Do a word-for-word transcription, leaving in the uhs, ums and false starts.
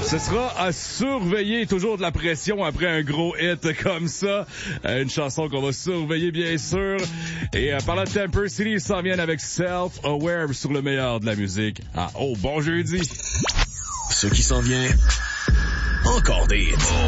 Ce sera à surveiller, toujours de la pression après un gros hit comme ça. Euh, une chanson qu'on va surveiller bien sûr. Et euh, parlant de Temper City, ils s'en viennent avec Self-Aware sur le meilleur de la musique. Ah, oh, bon jeudi. Ce qui s'en vient, encore des hits.